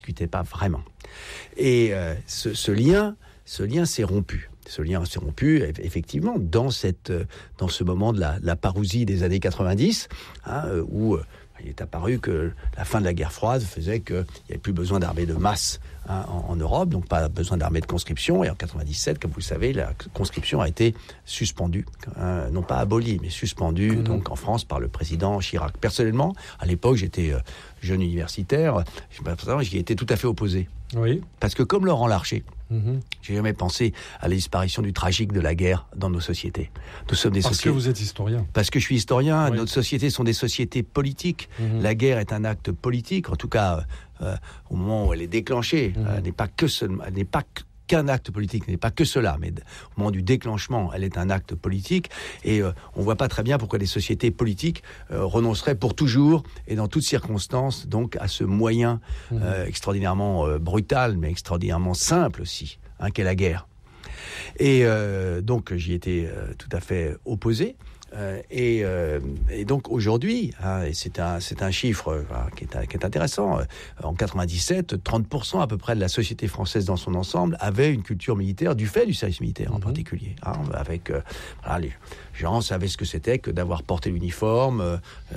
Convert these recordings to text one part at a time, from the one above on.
discutait pas vraiment. Et ce lien s'est rompu. Ce lien s'est rompu, effectivement, dans ce moment de la parousie des années 90, où il est apparu que la fin de la guerre froide faisait qu'il n'y avait plus besoin d'armées de masse en Europe, donc pas besoin d'armées de conscription. Et en 97, comme vous le savez, la conscription a été suspendue, non pas abolie, mais suspendue, donc en France par le président Chirac. Personnellement, à l'époque, j'étais jeune universitaire, j'y étais tout à fait opposé. Oui. Parce que comme Laurent Larcher, j'ai jamais pensé à la disparition du tragique de la guerre dans nos sociétés. Nous sommes des Parce que vous êtes historien. Parce que je suis historien. Oui. Nos sociétés sont des sociétés politiques. La guerre est un acte politique, en tout cas au moment où elle est déclenchée. Elle n'est pas qu'un acte politique, n'est pas que cela, mais au moment du déclenchement, elle est un acte politique, et on voit pas très bien pourquoi les sociétés politiques renonceraient pour toujours et dans toutes circonstances donc à ce moyen extraordinairement brutal, mais extraordinairement simple aussi, qu'est la guerre. Et donc j'y étais tout à fait opposé. Et donc aujourd'hui, et c'est un chiffre qui est intéressant. En 97, 30% à peu près de la société française dans son ensemble avait une culture militaire du fait du service militaire en particulier. Avec les gens savaient ce que c'était que d'avoir porté l'uniforme,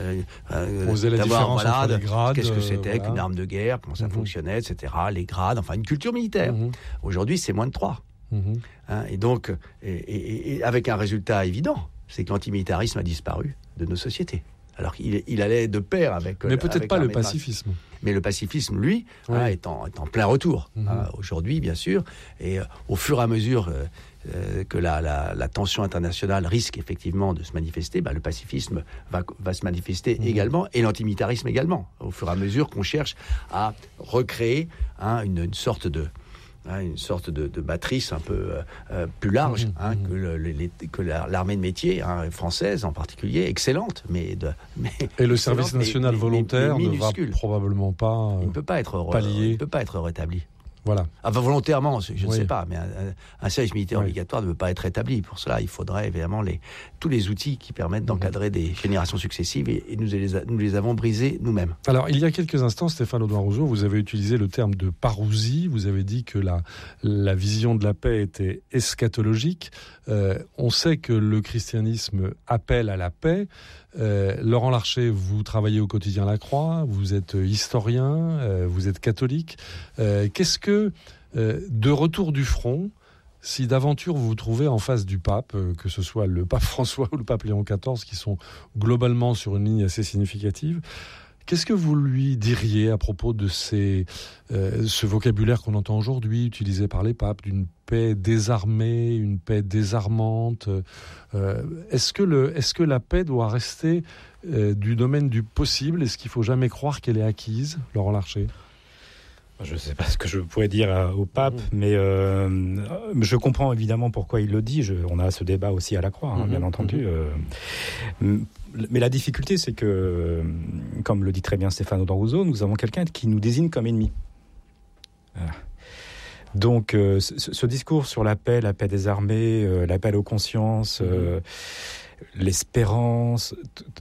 d'avoir les grades, qu'est-ce que c'était qu'une arme de guerre, comment ça fonctionnait, etc. Les grades, enfin une culture militaire. Aujourd'hui, c'est moins de 3. Et donc, et avec un résultat évident. C'est que l'antimilitarisme a disparu de nos sociétés. Alors qu'il allait de pair avec... Mais peut-être pas le pacifisme. Mais le pacifisme, lui, est en plein retour. Aujourd'hui, bien sûr. Et au fur et à mesure que la tension internationale risque effectivement de se manifester, le pacifisme va se manifester également, et l'antimilitarisme également. Au fur et à mesure qu'on cherche à recréer une sorte de matrice un peu plus large que l'armée de métier française en particulier, excellente, et le service national volontaire ne va probablement pas il ne peut pas être rétabli. Voilà. Volontairement, je ne sais pas, mais un service militaire obligatoire ne peut pas être rétabli. Pour cela, il faudrait évidemment tous les outils qui permettent d'encadrer des générations successives, et nous les avons brisés nous-mêmes. Alors, il y a quelques instants, Stéphane Audouin-Rousseau, vous avez utilisé le terme de parousie. Vous avez dit que la vision de la paix était eschatologique. On sait que le christianisme appelle à la paix. Laurent Larcher, vous travaillez au quotidien La Croix, vous êtes historien, vous êtes catholique. Qu'est-ce que, de retour du front, si d'aventure vous vous trouvez en face du pape, que ce soit le pape François ou le pape Léon XIV, qui sont globalement sur une ligne assez significative, qu'est-ce que vous lui diriez à propos de ce vocabulaire qu'on entend aujourd'hui, utilisé par les papes, d'une paix désarmée, une paix désarmante? Est-ce que la paix doit rester du domaine du possible? Est-ce qu'il ne faut jamais croire qu'elle est acquise, Laurent Larcher? Je ne sais pas ce que je pourrais dire au pape, mais je comprends évidemment pourquoi il le dit. On a ce débat aussi à la Croix, bien entendu. Mais la difficulté, c'est que, comme le dit très bien Stéphane Audouin-Rousseau, nous avons quelqu'un qui nous désigne comme ennemi. Voilà. Donc, ce discours sur la paix des armées, l'appel aux consciences, l'espérance...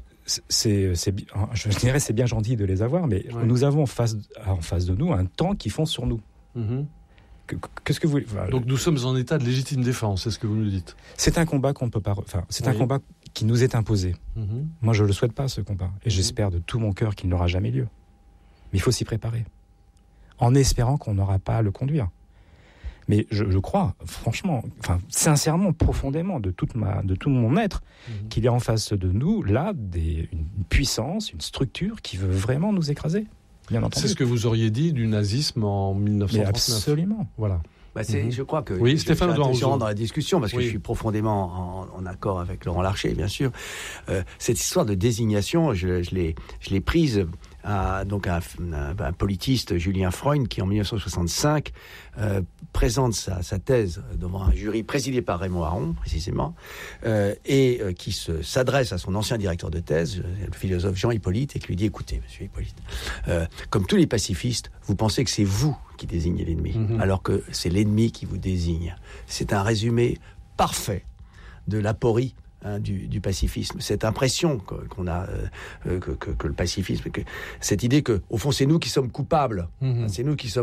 je dirais c'est bien gentil de les avoir, mais nous avons en face de nous un temps qui fonce sur nous. Qu'est-ce que vous... Donc nous sommes en état de légitime défense, c'est ce que vous nous dites. C'est un combat qu'on ne peut pas... un combat qui nous est imposé. Moi, je ne le souhaite pas, ce combat. Et j'espère de tout mon cœur qu'il n'aura jamais lieu. Mais il faut s'y préparer. En espérant qu'on n'aura pas à le conduire. Mais je crois, franchement, sincèrement, profondément, de tout mon être, qu'il y a en face de nous, là, une puissance, une structure qui veut vraiment nous écraser. Bien entendu. C'est ce que vous auriez dit du nazisme en 1939. Mais absolument. Voilà. Je crois que Stéphane Audouin-Rousseau dans la discussion, parce que je suis profondément en accord avec Laurent Larcher, bien sûr. Cette histoire de désignation, je l'ai prise à un politiste, Julien Freund, qui en 1965 présente sa thèse devant un jury présidé par Raymond Aron, précisément, et qui s'adresse à son ancien directeur de thèse, le philosophe Jean Hippolyte, et qui lui dit: écoutez, monsieur Hippolyte, comme tous les pacifistes, vous pensez que c'est vous qui désignez l'ennemi, alors que c'est l'ennemi qui vous désigne. C'est un résumé parfait de l'aporie du pacifisme. Cette impression qu'on a que le pacifisme, cette idée que au fond c'est nous qui sommes coupables, c'est nous qui sommes